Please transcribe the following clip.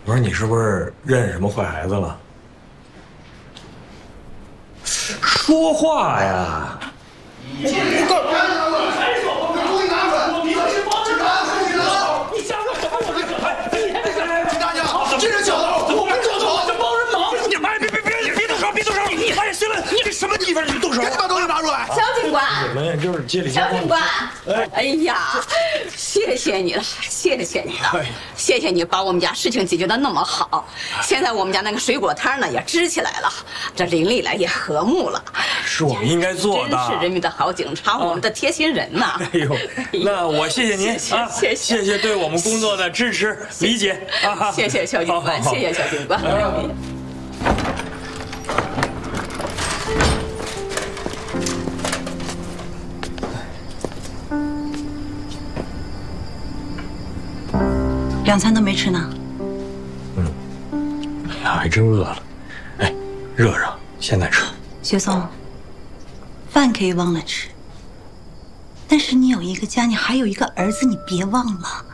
我说你是不是认什么坏孩子了？说话呀！ 你想想什么？金大娘，这是小偷，我们小偷，这帮人忙。你妈，别动手，别动手！你哎，行了，你这什么地方？你动手，别把东西拿出来。 小警官， 你们就是街里小警官，哎呀，谢谢你了，谢谢你了，谢谢你把我们家事情解决得那么好。现在我们家那个水果摊呢也支起来了，这邻里来也和睦了。 是我们应该做的。 真是人民的好警察，我们的贴心人呐！ 哎呦，那我谢谢您啊，谢谢对我们工作的支持理解啊！ 谢谢小警官，谢谢小警官。 两餐都没吃呢。 哎呀，还真饿了。哎，热热，现在吃。 雪松，饭可以忘了吃，但是你有一个家，你还有一个儿子，你别忘了。